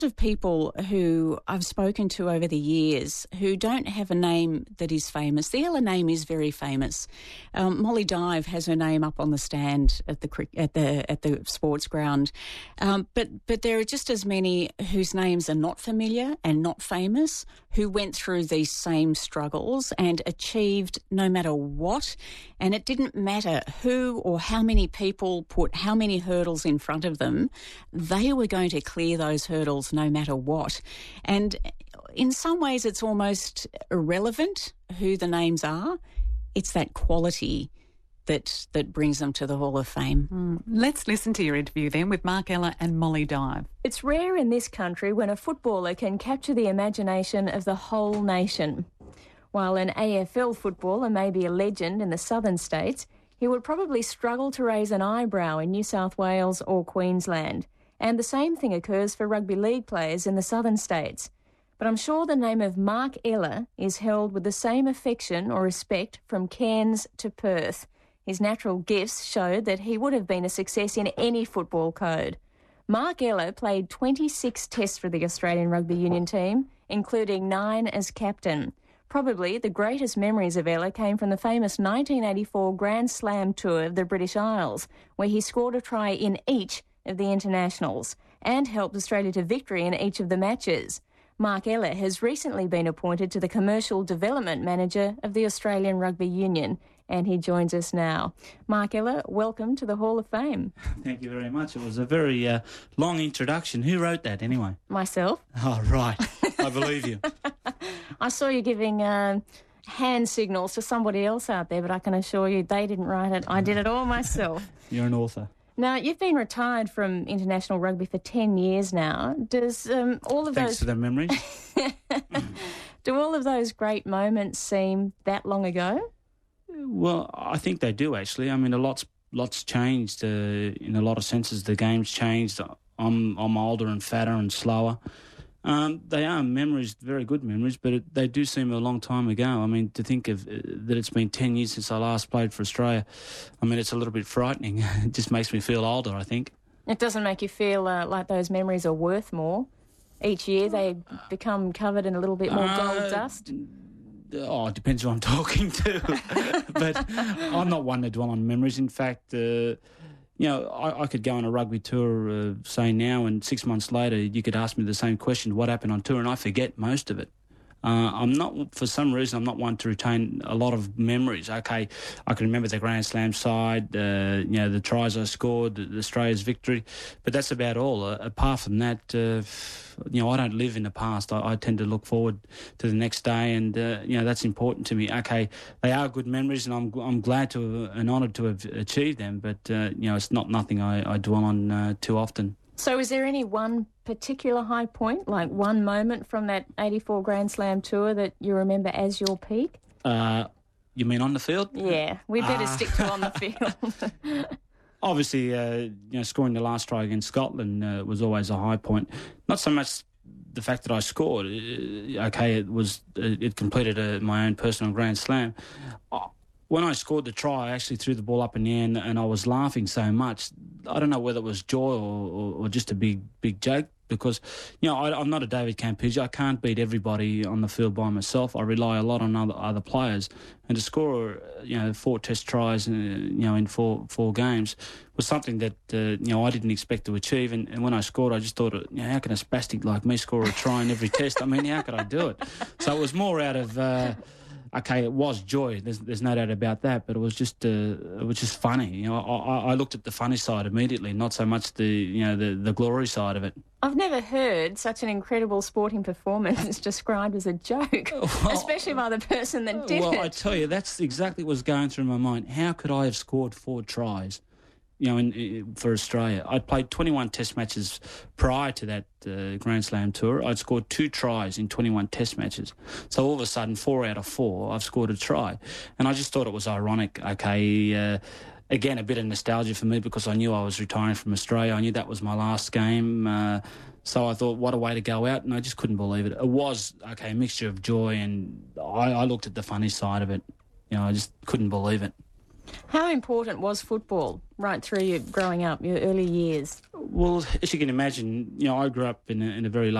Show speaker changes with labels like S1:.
S1: of people who I've spoken to over the years who don't have a name that is famous. The Ella name is very famous. Molly Dive has her name up on the stand at the sports ground, but there are just as many whose names are not familiar and not famous, who went through these same struggles and achieved no matter what. And it didn't matter who or how many people put how many hurdles in front of them, they were going to clear those hurdles no matter what. And in some ways it's almost irrelevant who the names are. It's that quality that brings them to the Hall of Fame.
S2: Let's listen to your interview then with Mark Ella and Molly Dive.
S3: It's rare in this country when a footballer can capture the imagination of the whole nation. While an AFL footballer may be a legend in the southern states, he would probably struggle to raise an eyebrow in New South Wales or Queensland. And the same thing occurs for rugby league players in the southern states. But I'm sure the name of Mark Ella is held with the same affection or respect from Cairns to Perth. His natural gifts showed that he would have been a success in any football code. Mark Ella played 26 tests for the Australian Rugby Union team, including 9 as captain. Probably the greatest memories of Ella came from the famous 1984 Grand Slam tour of the British Isles, where he scored a try in each of the internationals and helped Australia to victory in each of the matches. Mark Ella has recently been appointed to the Commercial Development Manager of the Australian Rugby Union, and he joins us now. Mark Ella, welcome to the Hall of Fame.
S4: Thank you very much. It was a very long introduction. Who wrote that anyway?
S3: Myself.
S4: Oh, right. I believe you.
S3: I saw you giving hand signals to somebody else out there, but I can assure you they didn't write it. I did it all myself.
S4: You're an author.
S3: Now, you've been retired from international rugby for 10 years now. Does all of
S4: Thanks for the memories.
S3: Do all of those great moments seem that long ago?
S4: Well, I think they do, actually. I mean, a lot's changed in a lot of senses. The game's changed. I'm older and fatter and slower. They are memories, very good memories, but they do seem a long time ago. I mean, to think of that it's been 10 years since I last played for Australia, I mean, it's a little bit frightening. It just makes me feel older, I think.
S3: It doesn't make you feel like those memories are worth more? Each year they become covered in a little bit more gold dust?
S4: Oh, it depends who I'm talking to. But I'm not one to dwell on memories. In fact, I could go on a rugby tour, say now, and 6 months later you could ask me the same question, what happened on tour, and I forget most of it. For some reason, I'm not one to retain a lot of memories. Okay, I can remember the Grand Slam side, the tries I scored, Australia's victory, but that's about all. Apart from that, I don't live in the past. I tend to look forward to the next day, and that's important to me. Okay, they are good memories, and I'm glad to and honoured to have achieved them, but it's not nothing I dwell on too often.
S3: So is there any one particular high point, like one moment from that 84 Grand Slam tour that you remember as your peak?
S4: You mean on the field?
S3: Yeah, we better stick to on the field.
S4: Obviously, scoring the last try against Scotland was always a high point. Not so much the fact that I scored. It completed my own personal Grand Slam. When I scored the try, I actually threw the ball up in the air and I was laughing so much. I don't know whether it was joy or just a big joke because, I'm not a David Campiglia. I can't beat everybody on the field by myself. I rely a lot on other players. And to score, 4 test tries, in four games was something that, I didn't expect to achieve. And when I scored, I just thought, how can a spastic like me score a try in every test? I mean, how could I do it? So it was more out of... it was joy. There's no doubt about that. But it was just funny. I looked at the funny side immediately, not so much the glory side of it.
S3: I've never heard such an incredible sporting performance described as a joke, especially by the person that did it.
S4: Well, I tell you, that's exactly what was going through my mind. How could I have scored 4 tries? For Australia. I'd played 21 test matches prior to that Grand Slam tour. I'd scored 2 tries in 21 test matches. So all of a sudden, 4 out of 4, I've scored a try. And I just thought it was ironic. Again, a bit of nostalgia for me because I knew I was retiring from Australia. I knew that was my last game. So I thought, what a way to go out, and I just couldn't believe it. It was, a mixture of joy, and I looked at the funny side of it. I just couldn't believe it.
S3: How important was football right through your growing up, your early years?
S4: Well, as you can imagine, I grew up in a very